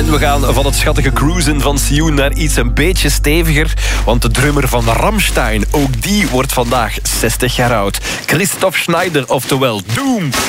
En we gaan van het schattige cruisen van Sioen naar iets een beetje steviger. Want de drummer van Rammstein, ook die wordt vandaag 60 jaar oud. Christoph Schneider, oftewel Doom.